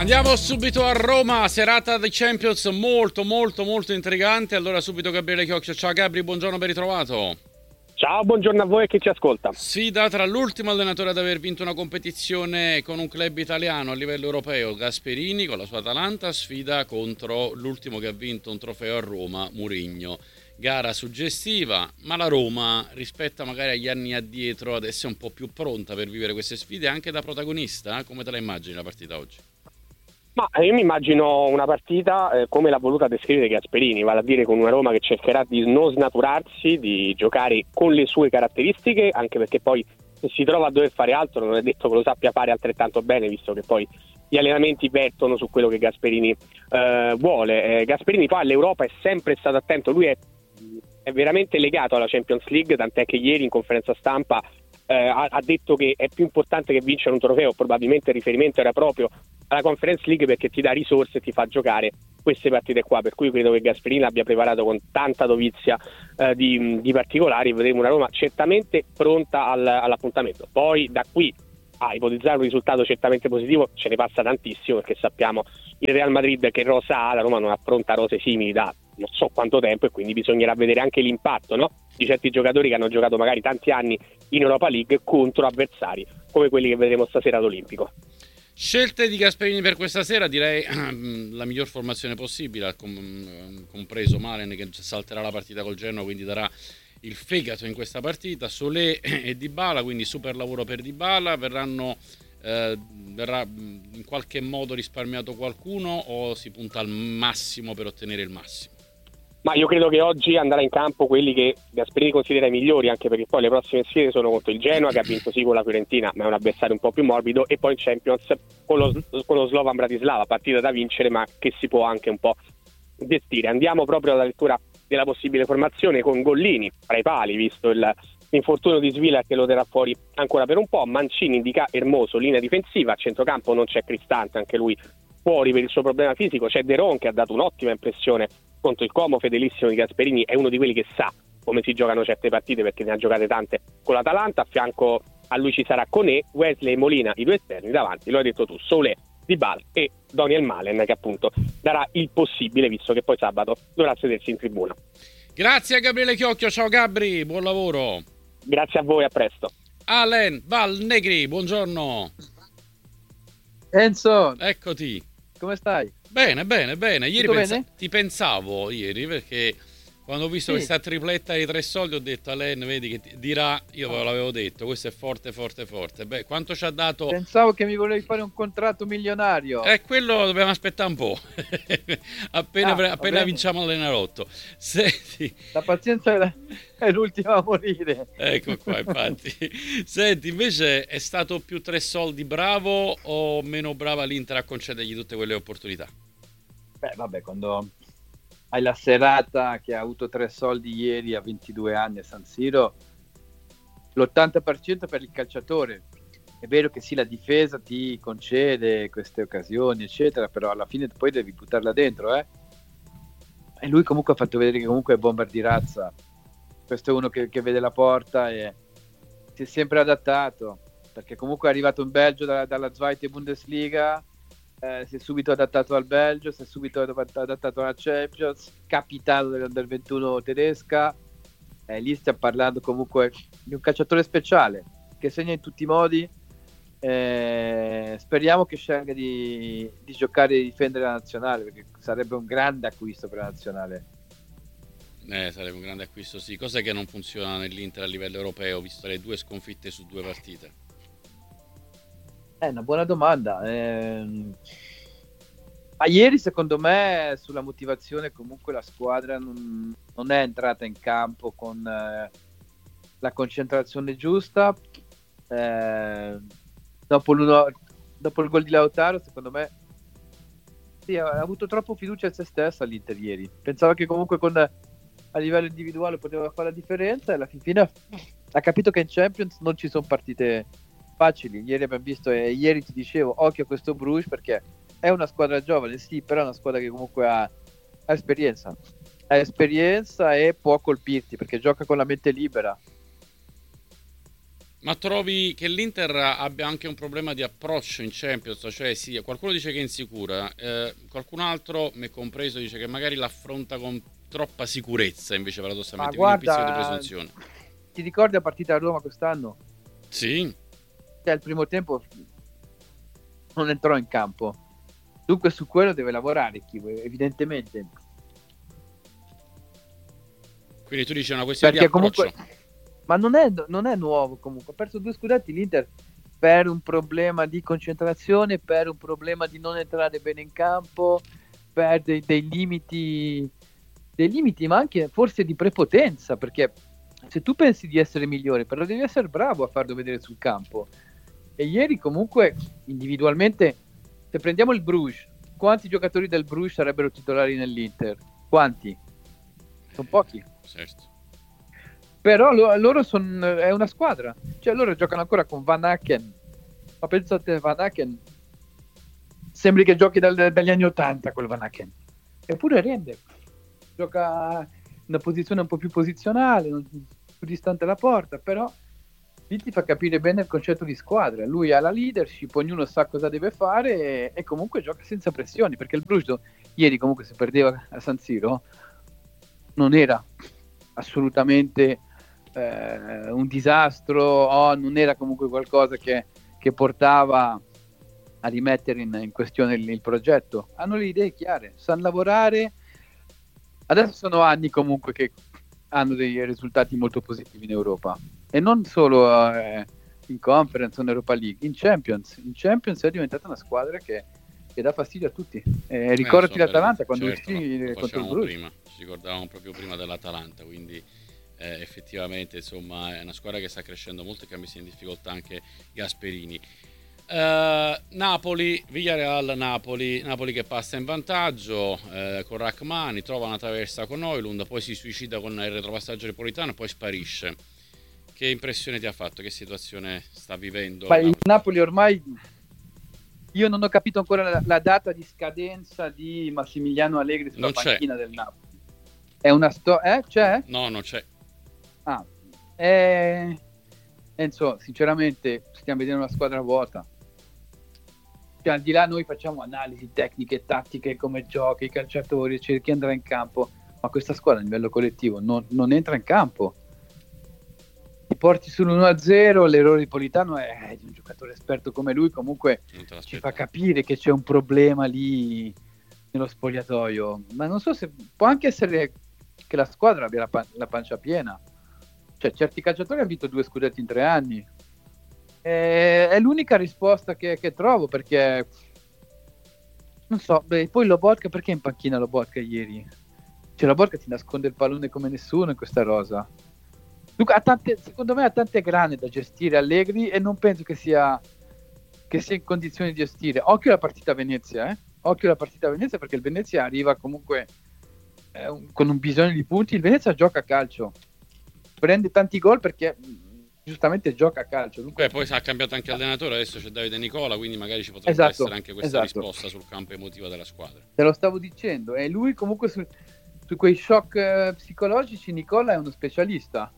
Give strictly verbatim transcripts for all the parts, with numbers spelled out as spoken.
Andiamo subito a Roma, serata di Champions molto molto molto intrigante. Allora subito Gabriele Chiocchio. Ciao Gabri, buongiorno, ben ritrovato. Ciao, buongiorno a voi e chi ci ascolta. Sfida tra l'ultimo allenatore ad aver vinto una competizione con un club italiano a livello europeo, Gasperini con la sua Atalanta, sfida contro l'ultimo che ha vinto un trofeo a Roma, Mourinho. Gara suggestiva, ma la Roma rispetto magari agli anni addietro adesso è un po' più pronta per vivere queste sfide anche da protagonista. Come te la immagini la partita oggi? Ma io mi immagino una partita eh, come l'ha voluta descrivere Gasperini, vale a dire con una Roma che cercherà di non snaturarsi, di giocare con le sue caratteristiche, anche perché poi se si trova a dover fare altro non è detto che lo sappia fare altrettanto bene, visto che poi gli allenamenti vertono su quello che Gasperini eh, vuole. Eh, Gasperini poi all'Europa è sempre stato attento, lui è, è veramente legato alla Champions League, tant'è che ieri in conferenza stampa eh, ha, ha detto che è più importante che vincere un trofeo, probabilmente il riferimento era proprio alla Conference League perché ti dà risorse e ti fa giocare queste partite qua, per cui credo che Gasperini abbia preparato con tanta dovizia eh, di, di particolari. Vedremo una Roma certamente pronta al, all'appuntamento. Poi da qui a ipotizzare un risultato certamente positivo ce ne passa tantissimo, perché sappiamo il Real Madrid che rosa ha, la Roma non affronta rose simili da non so quanto tempo, e quindi bisognerà vedere anche l'impatto, no? Di certi giocatori che hanno giocato magari tanti anni in Europa League contro avversari come quelli che vedremo stasera all'Olimpico. Scelte di Gasperini per questa sera, direi la miglior formazione possibile, compreso Malen che salterà la partita col Genoa, quindi darà il fegato in questa partita. Solé e Dybala, quindi super lavoro per Dybala. Verranno eh, verrà in qualche modo risparmiato qualcuno o si punta al massimo per ottenere il massimo? Ma io credo che oggi andrà in campo quelli che Gasperini considera i migliori, anche perché poi le prossime sfide sono contro il Genoa, che ha vinto sì con la Fiorentina, ma è un avversario un po' più morbido, e poi in Champions con lo, con lo Slovan Bratislava, partita da vincere ma che si può anche un po' gestire. Andiamo proprio alla lettura della possibile formazione con Gollini tra i pali, visto il, l'infortunio di Svila che lo terrà fuori ancora per un po'. Mancini indica Hermoso, linea difensiva, a centrocampo non c'è Cristante, anche lui fuori per il suo problema fisico. C'è De Ron che ha dato un'ottima impressione contro il Como, fedelissimo di Gasperini, è uno di quelli che sa come si giocano certe partite perché ne ha giocate tante con l'Atalanta. A fianco a lui ci sarà Koné, Wesley e Molina, i due esterni, davanti lo hai detto tu, Solé, Dybala e Daniel Malen, che appunto darà il possibile, visto che poi sabato dovrà sedersi in tribuna. Grazie a Gabriele Chiocchio, ciao Gabri, buon lavoro. Grazie a voi, a presto. Alen Valnegri, buongiorno. Enzo, eccoti. Come stai? Bene, bene, bene. Ieri Tutto pensa- bene? ti pensavo ieri perché quando ho visto Sì. questa tripletta di tre soldi ho detto a Len, vedi che ti dirà, io ve l'avevo detto, questo è forte, forte, forte. Beh, quanto ci ha dato? Pensavo che mi volevi fare un contratto milionario. Eh, quello dobbiamo aspettare un po'. appena Ah, pre- va appena bene. vinciamo l'Enalotto. Senti, La pazienza è, la- è l'ultima a morire. ecco qua, infatti. Senti, invece è stato più tre soldi bravo o meno brava l'Inter a concedergli tutte quelle opportunità? Beh, vabbè, quando hai la serata che ha avuto tre soldi ieri a ventidue anni a San Siro, l'ottanta per cento per il calciatore. È vero che sì, la difesa ti concede queste occasioni, eccetera, però alla fine poi devi buttarla dentro, eh? E lui comunque ha fatto vedere che comunque è bomber di razza. Questo è uno che, che vede la porta e si è sempre adattato, perché comunque è arrivato in Belgio da, dalla Zweite Bundesliga, eh, si è subito adattato al Belgio, si è subito adattato alla Champions, capitano dell'Under ventuno tedesca, eh, lì stiamo parlando comunque di un calciatore speciale che segna in tutti i modi. Eh, speriamo che scelga di, di giocare e di difendere la nazionale, perché sarebbe un grande acquisto per la nazionale. Eh, sarebbe un grande acquisto, sì. Cos'è che non funziona nell'Inter a livello europeo, visto le due sconfitte su due partite? È una buona domanda. Ehm, Ma ieri secondo me sulla motivazione comunque la squadra non, non è entrata in campo con eh, la concentrazione giusta. Eh, dopo, l'uno, dopo il gol di Lautaro secondo me sì, ha avuto troppo fiducia in se stessa l'Inter ieri. Pensava che comunque con, a livello individuale poteva fare la differenza e alla fin fine ha capito che in Champions non ci sono partite facili. Ieri abbiamo visto e ieri ti dicevo occhio a questo Bruges perché è una squadra giovane, sì, però è una squadra che comunque ha, ha esperienza ha esperienza e può colpirti perché gioca con la mente libera. Ma trovi che l'Inter abbia anche un problema di approccio in Champions? Cioè sì, qualcuno dice che è insicura, eh, qualcun altro, me compreso, dice che magari l'affronta con troppa sicurezza invece Ma paradossalmente, quindi un pizzico di guarda, presunzione. ti ricordi la partita a Roma quest'anno? Sì, Cioè, il primo tempo non entrò in campo. Dunque su quello deve lavorare Chivo, evidentemente. quindi tu dici è una questione Perché di approccio. comunque, ma non è, non è nuovo comunque. Ha perso due scudetti l'Inter per un problema di concentrazione, per un problema di non entrare bene in campo, per dei, dei limiti, dei limiti, ma anche forse di prepotenza. Perché se tu pensi di essere migliore, però devi essere bravo a farlo vedere sul campo. E ieri comunque individualmente, se prendiamo il Bruges, quanti giocatori del Bruges sarebbero titolari nell'Inter? Quanti? Sono pochi. Certo. Però lo, loro sono è una squadra, cioè loro giocano ancora con Van Aken, ma pensate Van Aken sembri che giochi dal, dagli anni ottanta quel Van Aken, eppure rende, gioca in una posizione un po' più posizionale, non, più distante dalla porta, però lì ti fa capire bene il concetto di squadra. Lui ha la leadership, ognuno sa cosa deve fare e, e comunque gioca senza pressioni, perché il Bruges ieri comunque se perdeva a San Siro non era assolutamente eh, un disastro o non era comunque qualcosa che, che portava a rimettere in, in questione il, il progetto. Hanno le idee chiare, sanno lavorare. Adesso sono anni comunque che hanno dei risultati molto positivi in Europa e non solo eh, in Conference o in Europa League, in Champions. In Champions è diventata una squadra che, che dà fastidio a tutti. Eh, ricordati Eh, l'Atalanta quando certo, uscì lo, lo contro il facevamo Bruges. prima, ci ricordavamo proprio prima dell'Atalanta, quindi eh, effettivamente insomma è una squadra che sta crescendo molto e che ha messo in difficoltà anche Gasperini. Uh, Napoli, Villarreal, Napoli, Napoli che passa in vantaggio eh, con Rachmani, trova una traversa con Oilund, poi si suicida con il retropassaggio napolitano e poi sparisce. Che impressione ti ha fatto? Che situazione sta vivendo? Ma il Napoli ormai, io non ho capito ancora la, la data di scadenza di Massimiliano Allegri sulla non panchina c'è. del Napoli. È una storia, eh? C'è? No, non c'è. Ah, eh, Enzo, sinceramente stiamo vedendo una squadra vuota. Cioè, al di là noi facciamo analisi tecniche, tattiche, come giochi, i calciatori, cerchi di andare in campo, ma questa squadra a livello collettivo non, non entra in campo. Ti porti sull'uno a zero, l'errore di Politano è di un giocatore esperto come lui, comunque ci fa capire che c'è un problema lì nello spogliatoio, ma non so se può anche essere che la squadra abbia la, pan- la pancia piena. Cioè, certi calciatori hanno vinto due scudetti in tre anni. E è l'unica risposta che, che trovo, perché non so, beh, poi Lobotka, perché in panchina Lobotka ieri? Cioè, Lobotka ti nasconde il pallone come nessuno in questa rosa. Luca, ha tante, secondo me ha tante grane da gestire Allegri e non penso che sia che sia in condizioni di gestire. Occhio alla partita a Venezia, eh? Occhio alla partita a Venezia, perché il Venezia arriva comunque eh, un, con un bisogno di punti. Il Venezia gioca a calcio, prende tanti gol perché giustamente gioca a calcio. Dunque... Beh, poi ha cambiato anche allenatore, adesso c'è Davide Nicola, quindi magari ci potrebbe esatto, essere anche questa esatto. risposta sul campo emotivo della squadra. Te lo stavo dicendo, e lui comunque su, su quei shock eh, psicologici Nicola è uno specialista.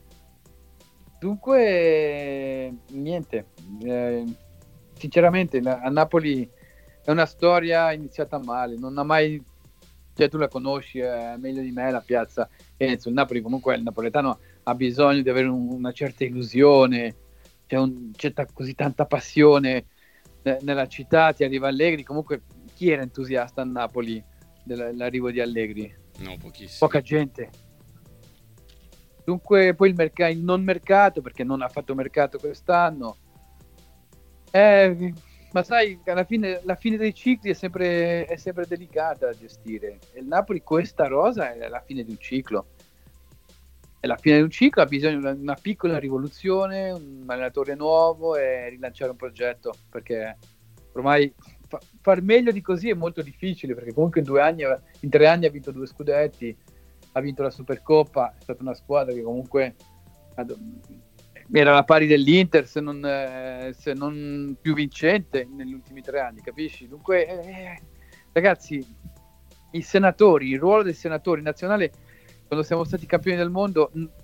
Dunque, niente, eh, sinceramente la, a Napoli è una storia iniziata male, non ha mai, cioè tu la conosci eh, meglio di me la piazza Enzo, il Napoli comunque, il napoletano ha bisogno di avere un, una certa illusione, c'è, un, c'è ta, così tanta passione eh, nella città, ti arriva Allegri, comunque chi era entusiasta a Napoli dell'arrivo di Allegri? No, pochissimo. Poca gente. Dunque poi il, merc- il non mercato, perché non ha fatto mercato quest'anno, eh, ma sai, alla fine la fine dei cicli è sempre, è sempre delicata da gestire, e il Napoli questa rosa è la fine di un ciclo, è la fine di un ciclo, ha bisogno di una piccola rivoluzione, un allenatore nuovo e rilanciare un progetto, perché ormai fa- far meglio di così è molto difficile, perché comunque in due anni, in tre anni ha vinto due scudetti, ha vinto la Supercoppa, è stata una squadra che comunque era alla pari dell'Inter, se non, eh, se non più vincente negli ultimi tre anni, capisci? Dunque, eh, ragazzi, i senatori, il ruolo dei senatori nazionali, quando siamo stati campioni del mondo,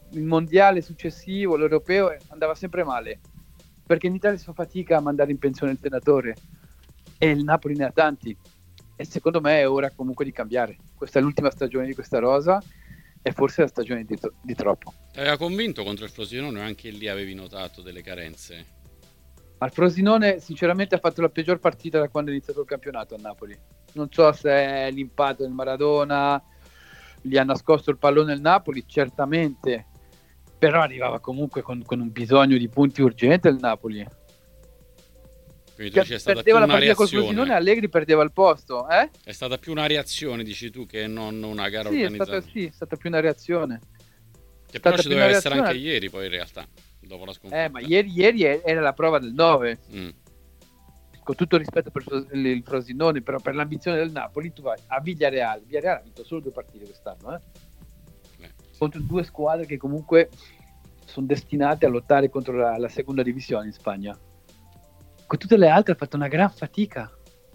il mondiale successivo, l'europeo, andava sempre male, perché in Italia si fa fatica a mandare in pensione il allenatore e il Napoli ne ha tanti, e secondo me è ora comunque di cambiare. Questa è l'ultima stagione di questa rosa e forse è la stagione di, to- di troppo. Ti aveva convinto contro il Frosinone o anche lì avevi notato delle carenze? Ma il Frosinone sinceramente ha fatto la peggior partita da quando è iniziato il campionato a Napoli. Non so se è l'impatto del Maradona, gli ha nascosto il pallone il Napoli, certamente, però arrivava comunque con, con un bisogno di punti urgente il Napoli. Quindi tu dici, è stata perdeva più la una partita col reazione. Frosinone, Allegri perdeva il posto, eh? È stata più una reazione, dici tu, che non una gara Sì, è organizzata. stata, sì, è stata più una reazione. Che però stata ci più doveva una essere reazione- anche ieri, poi in realtà, dopo la sconfitta. Eh, ma ieri, ieri era la prova del nove. Mm. Con tutto il rispetto per il il Frosinone, però per l'ambizione del Napoli tu vai a Villarreal. Villarreal ha vinto solo due partite quest'anno, eh? Eh, Contro due squadre che comunque sono destinate a lottare contro la, la seconda divisione in Spagna. Con tutte le altre ha fatto una gran fatica.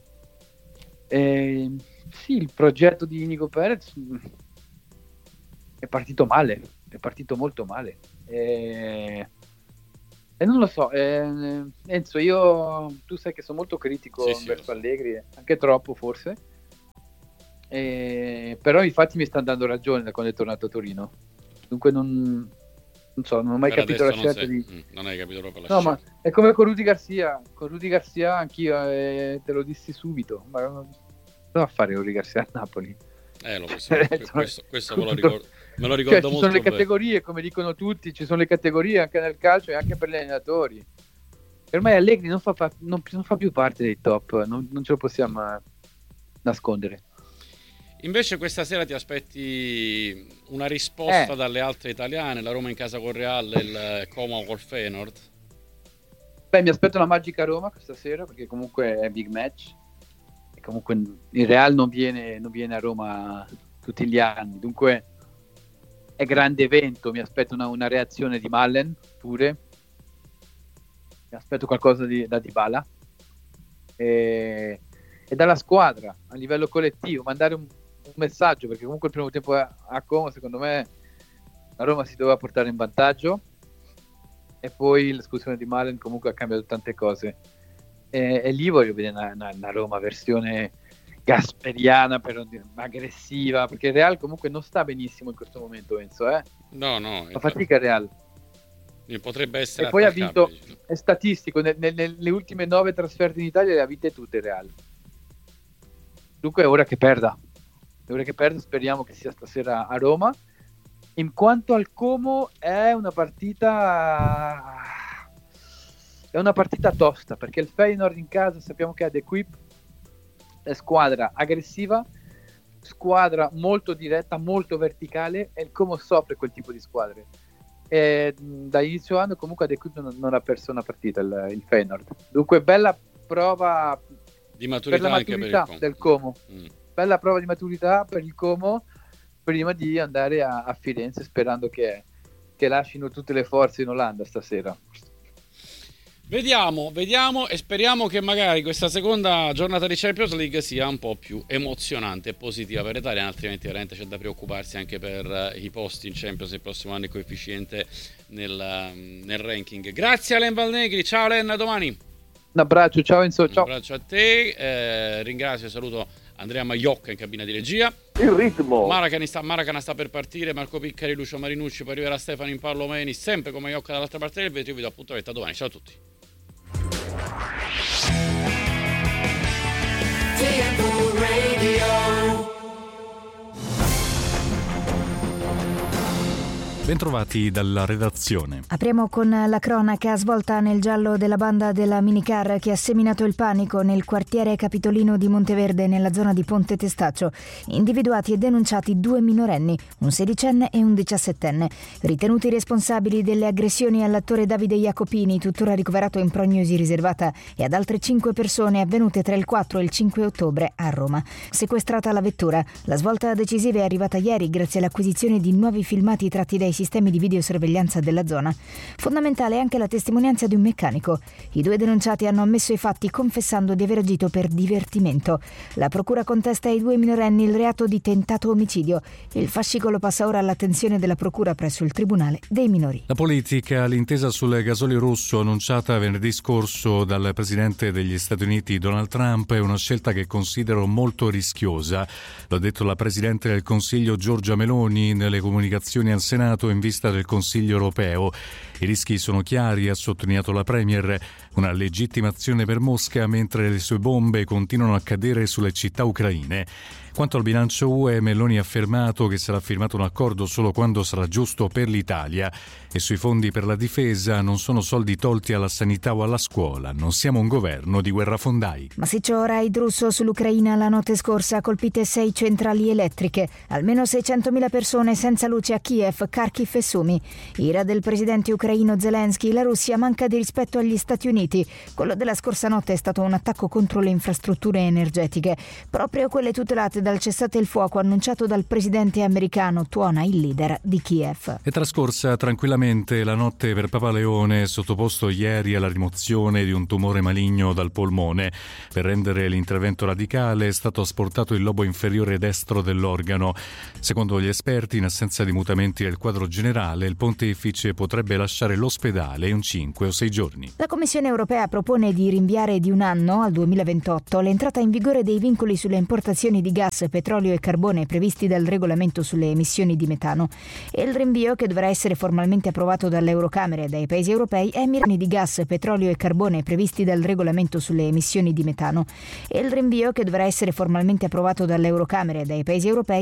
E, sì, il progetto di Nico Perez mh, è partito male, è partito molto male. E, e non lo so, eh, Enzo, io tu sai che sono molto critico Sì, sì, verso lo so. Allegri, anche troppo forse. E, però infatti mi sta dando ragione da quando è tornato a Torino. Dunque non, non so, non ho mai per capito la adesso non scelta sei- di... mm, non hai capito proprio la No, ma scelta. è come con Rudy Garcia. Con Rudy Garcia anch'io eh, te lo dissi subito. Ma cosa va a fare Rudy Garcia a Napoli? Eh, lo possiamo- Cioè, questo, questo me lo tutto- ricordo, me lo Cioè, ricordo ci molto sono le bene. categorie, come dicono tutti, ci sono le categorie anche nel calcio e anche per gli allenatori. E ormai Allegri non fa, pa- non, non fa più parte dei top, non, non ce lo possiamo eh, nascondere. Invece questa sera ti aspetti una risposta Eh. dalle altre italiane, la Roma in casa con Real e il Como col Feyenoord? Beh, mi aspetto una magica Roma questa sera perché comunque è big match. E comunque il Real non viene, non viene a Roma tutti gli anni, dunque è grande evento. Mi aspetto una, una reazione di Mallen pure. Mi aspetto qualcosa di, da Dybala e, e dalla squadra a livello collettivo mandare un, un messaggio, perché comunque il primo tempo a, a Como secondo me la Roma si doveva portare in vantaggio e poi l'espulsione di Malen comunque ha cambiato tante cose e, e lì voglio vedere una, una, una Roma versione gasperiana, però aggressiva, perché il Real comunque non sta benissimo in questo momento, Enzo, eh? No, no, fa fatica il Real. potrebbe essere E poi ha attaccabile, vinto, dici tu. è statistico, ne- ne- nelle ultime nove trasferte in Italia le ha vinte tutte il Real. Dunque è ora che perda. È ora che perda, speriamo che sia stasera a Roma. In quanto al Como è una partita è una partita tosta, perché il Feyenoord in casa sappiamo che ha The Equip, è squadra aggressiva, squadra molto diretta, molto verticale, e il Como soffre quel tipo di squadre. E da inizio anno comunque The Equip non, non ha perso una partita il, il Feyenoord. Dunque bella prova Di per maturità la anche per maturità il del Como. Mm. Bella prova di maturità per il Como prima di andare a, a Firenze, sperando che, che lasciano tutte le forze in Olanda stasera. Vediamo, vediamo e speriamo che magari questa seconda giornata di Champions League sia un po' più emozionante e positiva per l'Italia, altrimenti veramente c'è da preoccuparsi anche per uh, i posti in Champions il prossimo anno e coefficiente nel, uh, nel ranking. Grazie a Len Valnegri, ciao Len, a domani. Un abbraccio, ciao Enzo, ciao. Un abbraccio a te, eh, ringrazio e saluto Andrea Maiocca in cabina di regia. Il ritmo. Maracana sta, Maracana sta per partire, Marco Piccari, Lucio Marinucci, poi arriverà Stefano in Parlomeni, sempre con Maiocca dall'altra parte del vetro. Io vi do appuntamento a domani, ciao a tutti. Bentrovati dalla redazione. Apriamo con la cronaca svolta nel giallo della banda della minicar che ha seminato il panico nel quartiere capitolino di Monteverde, nella zona di Ponte Testaccio. Individuati e denunciati due minorenni, un sedicenne e un diciassettenne, ritenuti responsabili delle aggressioni all'attore Davide Jacopini, tuttora ricoverato in prognosi riservata, e ad altre cinque persone avvenute tra il quattro e il cinque ottobre a Roma. Sequestrata la vettura, la svolta decisiva è arrivata ieri grazie all'acquisizione di nuovi filmati tratti dai sistemi di videosorveglianza della zona. Fondamentale è anche la testimonianza di un meccanico. I due denunciati hanno ammesso i fatti confessando di aver agito per divertimento. La procura contesta ai due minorenni il reato di tentato omicidio. Il fascicolo passa ora all'attenzione della procura presso il Tribunale dei minori. La politica, l'intesa sul gasolio russo annunciata venerdì scorso dal presidente degli Stati Uniti Donald Trump è una scelta che considero molto rischiosa. Lo ha detto la presidente del Consiglio Giorgia Meloni nelle comunicazioni al Senato in vista del Consiglio europeo. I rischi sono chiari, ha sottolineato la Premier, una legittimazione per Mosca mentre le sue bombe continuano a cadere sulle città ucraine. Quanto al bilancio U E, Meloni ha affermato che sarà firmato un accordo solo quando sarà giusto per l'Italia e sui fondi per la difesa non sono soldi tolti alla sanità o alla scuola, non siamo un governo di guerrafondai. Massiccio raid russo sull'Ucraina la notte scorsa ha colpite sei centrali elettriche, almeno seicentomila persone senza luce a Kiev, Kharkiv e Sumi. Ira del presidente ucraino Zelensky, la Russia manca di rispetto agli Stati Uniti. Quello della scorsa notte è stato un attacco contro le infrastrutture energetiche, proprio quelle tutelate dal cessate il fuoco annunciato dal presidente americano, tuona il leader di Kiev. È trascorsa tranquillamente la notte per Papa Leone, sottoposto ieri alla rimozione di un tumore maligno dal polmone. Per rendere l'intervento radicale è stato asportato il lobo inferiore destro dell'organo. Secondo gli esperti, in assenza di mutamenti del quadro generale, il pontefice potrebbe lasciare l'ospedale in cinque o sei giorni. La Commissione europea propone di rinviare di un anno, al duemilaventotto, l'entrata in vigore dei vincoli sulle importazioni di gas, petrolio e carbone previsti dal regolamento sulle emissioni di metano, e il rinvio, che dovrà essere formalmente approvato dall'Eurocamera e dai paesi europei, è emissioni di gas, petrolio e carbone previsti dal regolamento sulle emissioni di metano, e il rinvio, che dovrà essere formalmente approvato dall'Eurocamera e dai paesi europei